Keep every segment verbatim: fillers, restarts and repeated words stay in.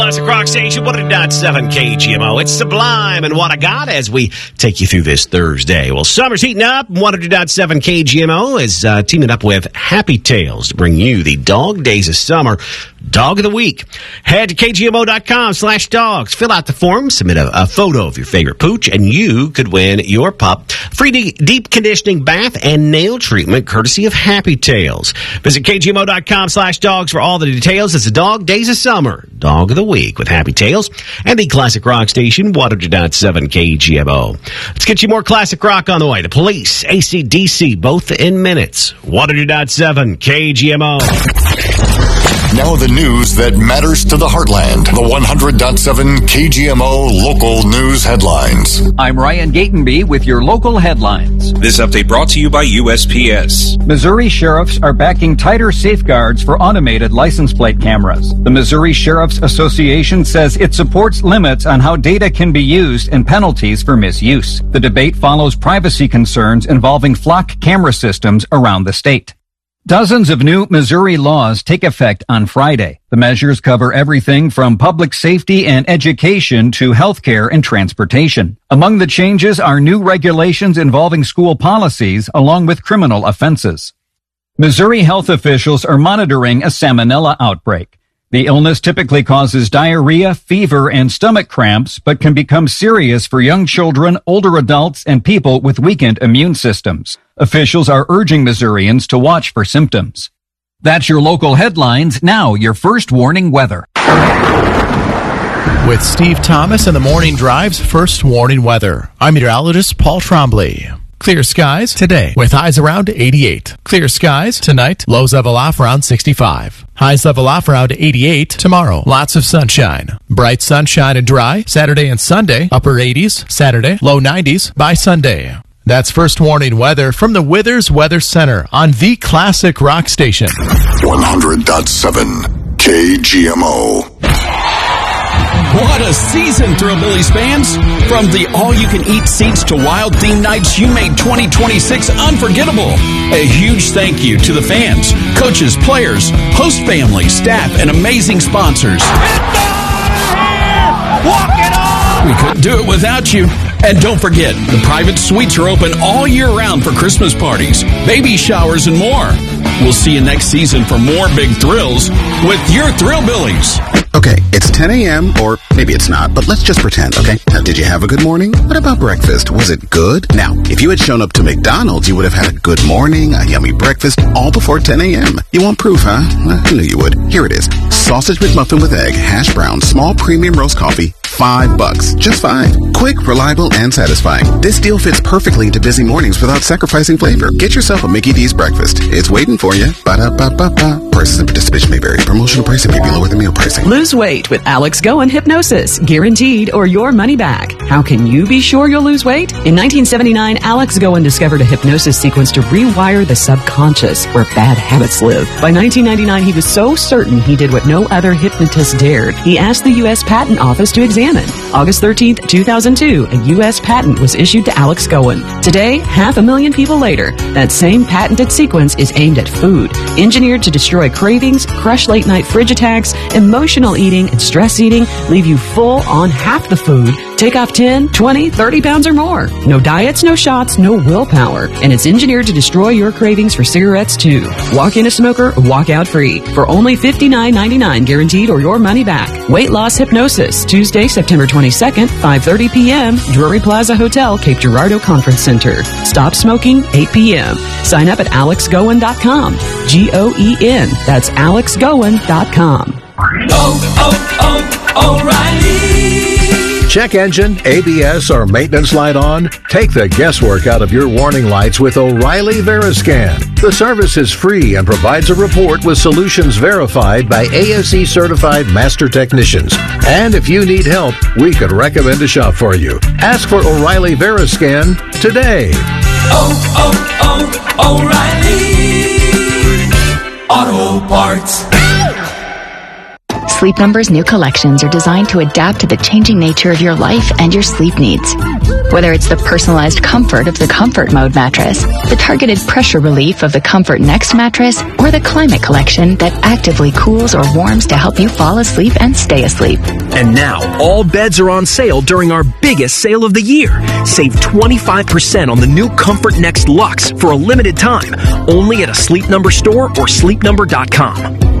Classic Rock Station, one hundred point seven K G M O. It's Sublime and What I Got as we take you through this Thursday. Well, summer's heating up. one hundred point seven K G M O is uh, teaming up with Happy Tales to bring you the Dog Days of Summer Dog of the Week. Head to kgmo.com slash dogs. Fill out the form, submit a, a photo of your favorite pooch, and you could win your pup free de- deep conditioning bath and nail treatment courtesy of Happy Tales. Visit kgmo.com slash dogs for all the details. It's the Dog Days of Summer Dog of the Week with Happy Tales and the Classic Rock Station, one hundred point seven K G M O. Let's get you more classic rock on the way. The Police, A C D C, both in minutes. one hundred point seven K G M O. Now the news that matters to the heartland. The one hundred point seven K G M O local news headlines. I'm Ryan Gatenby with your local headlines. This update brought to you by U S P S. Missouri sheriffs are backing tighter safeguards for automated license plate cameras. The Missouri Sheriff's Association says it supports limits on how data can be used and penalties for misuse. The debate follows privacy concerns involving flock camera systems around the state. Dozens of new Missouri laws take effect on Friday. The measures cover everything from public safety and education to healthcare and transportation. Among the changes are new regulations involving school policies along with criminal offenses. Missouri health officials are monitoring a salmonella outbreak. The illness typically causes diarrhea, fever, and stomach cramps, but can become serious for young children, older adults, and people with weakened immune systems. Officials are urging Missourians to watch for symptoms. That's your local headlines. Now, your first warning weather. With Steve Thomas and the Morning Drive's first warning weather, I'm meteorologist Paul Trombley. Clear skies today with highs around eighty-eight. Clear skies tonight, lows level off around sixty-five. Highs level off around eighty-eight tomorrow. Lots of sunshine. Bright sunshine and dry Saturday and Sunday. Upper eighties Saturday, low nineties by Sunday. That's first warning weather from the Withers Weather Center on the Classic Rock Station. one hundred point seven K G M O. What a season, Thrillbillies fans! From the all-you-can-eat seats to wild theme nights, you made twenty twenty-six unforgettable. A huge thank you to the fans, coaches, players, host family, staff, and amazing sponsors. Walk it on! We couldn't do it without you. And don't forget, the private suites are open all year round for Christmas parties, baby showers, and more. We'll see you next season for more big thrills with your Thrillbillies. Okay, it's ten a.m., or maybe it's not, but let's just pretend, okay? Now, did you have a good morning? What about breakfast? Was it good? Now, if you had shown up to McDonald's, you would have had a good morning, a yummy breakfast, all before ten a.m. You want proof, huh? Well, I knew you would. Here it is. Sausage McMuffin with egg, hash brown, small premium roast coffee, five bucks. Just five. Quick, reliable, and satisfying. This deal fits perfectly into busy mornings without sacrificing flavor. Get yourself a Mickey D's breakfast. It's waiting for you. Ba-da-ba-ba-ba. Prices and participation may vary. Promotional pricing may be lower than meal pricing. Lose weight with Alex Goen Hypnosis. Guaranteed or your money back. How can you be sure you'll lose weight? In nineteen seventy-nine, Alex Goen discovered a hypnosis sequence to rewire the subconscious where bad habits live. By nineteen ninety-nine, he was so certain he did what no other hypnotist dared. He asked the U S Patent Office to examine. August thirteenth, two thousand two, a U S patent was issued to Alex Goen. Today, half a million people later, that same patented sequence is aimed at food. Engineered to destroy cravings, crush late-night fridge attacks, emotional eating, and stress eating, leave you full on half the food, take off ten, twenty, thirty pounds or more. No diets, no shots, no willpower. And it's engineered to destroy your cravings for cigarettes, too. Walk in a smoker, walk out free. For only fifty-nine ninety-nine, guaranteed or your money back. Weight Loss Hypnosis, Tuesday, September twenty-second, five thirty p.m., Drury Plaza Hotel, Cape Girardeau Conference Center. Stop smoking, eight p.m. Sign up at alex goen dot com. G O E N. That's alex goen dot com. Oh, oh, oh, O'Reilly. Check engine, A B S, or maintenance light on? Take the guesswork out of your warning lights with O'Reilly Veriscan. The service is free and provides a report with solutions verified by A S E certified master technicians. And if you need help, we could recommend a shop for you. Ask for O'Reilly Veriscan today. Oh, oh, oh, O'Reilly Auto Parts. Sleep Number's new collections are designed to adapt to the changing nature of your life and your sleep needs. Whether it's the personalized comfort of the Comfort Mode mattress, the targeted pressure relief of the Comfort Next mattress, or the Climate Collection that actively cools or warms to help you fall asleep and stay asleep. And now, all beds are on sale during our biggest sale of the year. Save twenty-five percent on the new Comfort Next Luxe for a limited time, only at a Sleep Number store or sleep number dot com.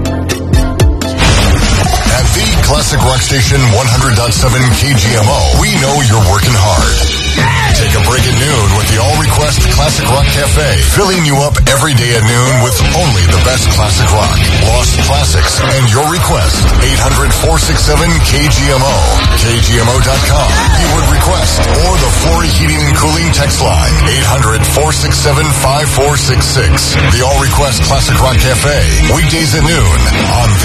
At the Classic Rock Station one hundred point seven K G M O, we know you're working hard. Take a break at noon with the all-request Classic Rock Cafe, filling you up every day at noon with only the best classic rock, lost classics, and your request. eight hundred, four six seven, K G M O, K G M O dot com, keyword request, or the Flory Heating and Cooling text line, eight hundred, four six seven, five four six six. The all-request Classic Rock Cafe, weekdays at noon on